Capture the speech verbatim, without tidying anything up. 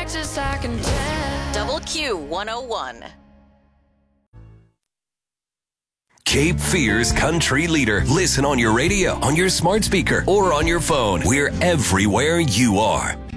Texas, I can tell. Double Q one oh one. Cape Fear's country leader. Listen on your radio, on your smart speaker, or on your phone. We're everywhere you are.